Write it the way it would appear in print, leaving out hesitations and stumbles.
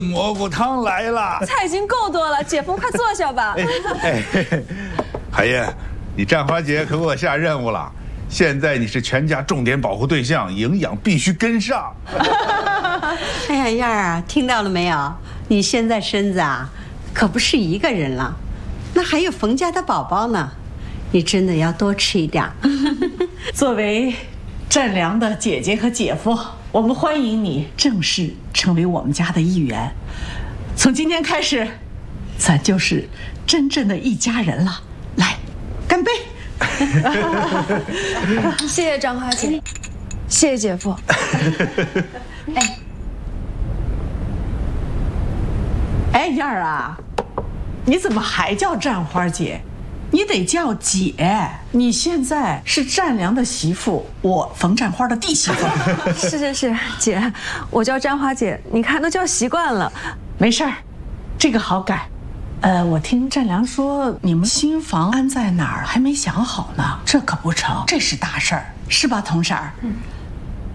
蘑菇汤来了， 菜已经够多了，姐夫快坐下吧。 海燕，你占花姐可给我下任务了，现在你是全家重点保护对象，营养必须跟上。 哎呀，燕儿啊，听到了没有？你现在身子啊，可不是一个人了，那还有冯家的宝宝呢，你真的要多吃一点。 作为占良的姐姐和姐夫，我们欢迎你正式成为我们家的一员。从今天开始，咱就是真正的一家人了。来，干杯！ 谢谢张花姐，谢谢姐夫。 哎，燕儿啊，你怎么还叫占花姐？你得叫姐。你现在是占良的媳妇，我冯占花的弟媳妇。 是，姐，我叫占花姐，你看都叫习惯了。 没事儿，这个好改。我听占良说你们新房安在哪儿还没想好呢，这可不成，这是大事儿，是吧，童婶儿？